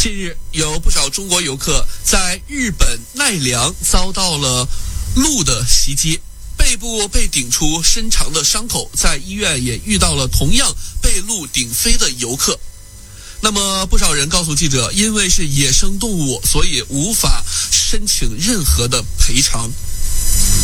近日，有不少中国游客在日本奈良遭到了鹿的袭击，背部被顶出深长的伤口，在医院也遇到了同样被鹿顶飞的游客。那么不少人告诉记者，因为是野生动物，所以无法申请任何的赔偿。